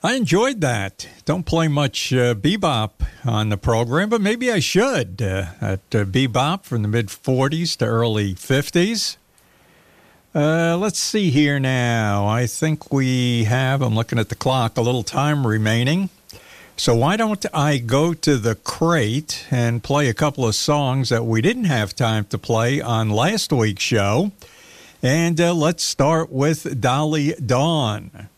I enjoyed that. Don't play much bebop on the program, but maybe I should. Bebop from the mid-40s to early 50s. Let's see here now. I think we have, I'm looking at the clock, a little time remaining. So why don't I go to the crate and play a couple of songs that we didn't have time to play on last week's show. And let's start with Dolly Dawn.